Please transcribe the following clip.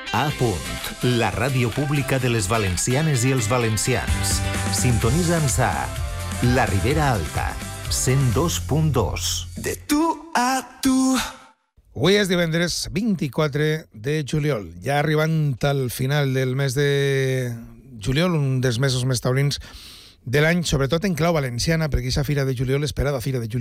A Punt, la ràdio pública de les valencianes i els valencians. Sintonitza'ns a La Ribera Alta, 102.2. De tu a tu. Avui és divendres 24 de juliol, ja arribant al final del mes de juliol, un dels mesos més taurins de l'any, sobretot en clau valenciana, perquè aquesta fira de juliol, esperada fira de juliol,